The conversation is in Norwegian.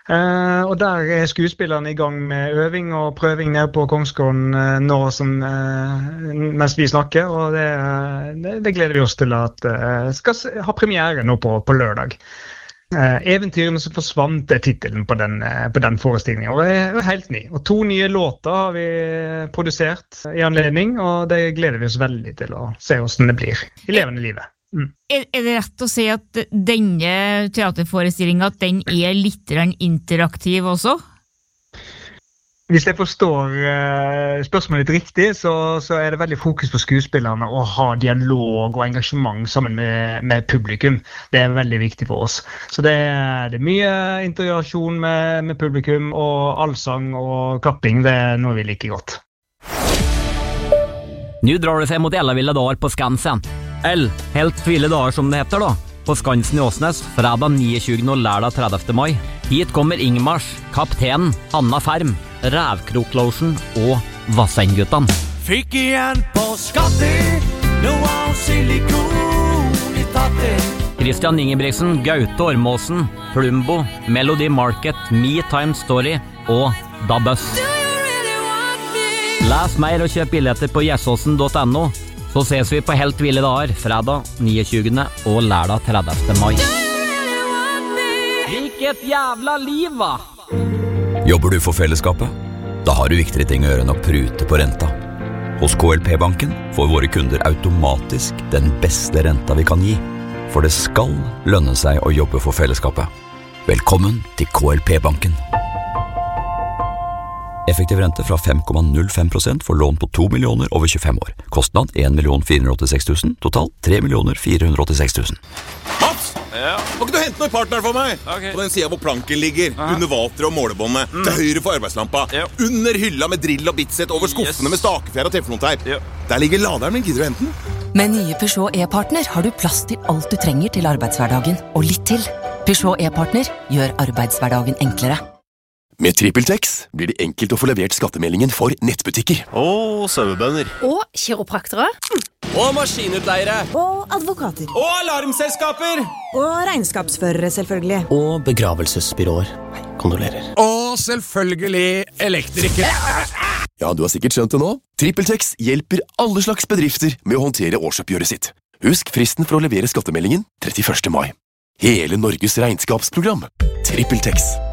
Og der skuespillerne I gang med øving og prøving nede på Kongsgården nå mens vi snakker, og det gleder vi oss til at skal ha premiere nå på lørdag. Eventyrene som forsvant titelen på den forestillingen, og det helt ny. Og 2 nye låter har vi produsert I anledning, og det gleder vi oss veldig til å se hvordan det blir I levende livet. Er det rett å si at denne teaterforestillingen at den litt interaktiv også? Hvis jeg forstår spørsmålet litt riktig, så det veldig fokus på skuespillerne å ha dialog og engasjement sammen med publikum. Det veldig viktig for oss. Så det mye interaksjon med publikum, og allsang og klapping, det noe vi liker godt. Nu drar det sig mot Ellavilla dagar på Skansen. Helt ville dagar som det heter då. På Skansen I Åsnes, fredag 29. og lørdag 30. mai. Hit kommer Ingmars, Kaptenen, Hanna Ferm, Rævkroklosjen og Vassendguttan. Fikk igjen på skatter, noe av silikon I tatter. Christian Ingebrigtsen, Gaute Ormåsen, Plumbo, Melody Market, Me Time Story og Da Buzz. Les mer og kjøp billetter på jessåsen.no. Så ses vi på Helt ville dager, fredag 29. og lørdag 30. mai. Vilket jävla liv, va? Jobber du for fellesskapet? Da har du viktigere ting å gjøre enn å prute på renta. Hos KLP-banken får våre kunder automatisk den beste renta vi kan gi. For det skal lønne seg å jobbe for fellesskapet. Velkommen til KLP-banken. Effektiv rente fra 5,05% for lån på 2 millioner over 25 år. Kostnad 1 486 000, total 3 486 000. Mats! Ja? Må ikke du hente noen partner for meg? Okay. På den siden hvor planken ligger, under vater og målebåndet, til høyre for arbeidslampa, under hylla med drill og bitset, over skuffene med stakefjær og teflonteip. Der ligger laderen min, gidder du hente den? Med nye Peugeot e-partner har du plass til alt du trenger til arbeidshverdagen, og litt til. Peugeot e-partner gjør arbeidshverdagen enklere. Med TrippelTex blir det enkelt å få levert skattemeldingen for nettbutikker. Og sauebønder. Og kiropraktere. Og maskinutleiere. Og advokater. Og alarmselskaper. Og regnskapsførere, selvfølgelig. Og begravelsesbyråer. Kondolerer. Og selvfølgelig elektrikere. Ja, du har sikkert skjønt det nå. TrippelTex hjelper alle slags bedrifter med å håndtere årsoppgjøret sitt. Husk fristen for å levere skattemeldingen 31. mai. Hele Norges regnskapsprogram. TrippelTex.